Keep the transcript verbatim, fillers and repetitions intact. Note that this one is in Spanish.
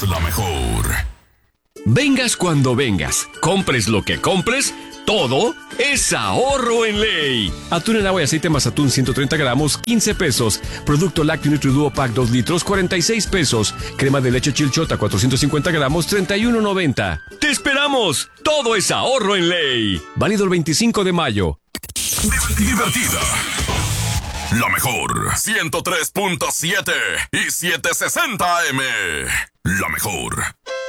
la mejor. Vengas cuando vengas, compres lo que compres, todo es ahorro en ley. Atún en agua y aceite Mazatún ciento treinta gramos, quince pesos. Producto lácteo NutriDuo Pack dos litros, cuarenta y seis pesos. Crema de leche Chilchota cuatrocientos cincuenta gramos, treinta y uno noventa. ¡Te esperamos! Todo es ahorro en ley. Válido el veinticinco de mayo. Divertida. La mejor. ciento tres punto siete y setecientos sesenta A M. La mejor.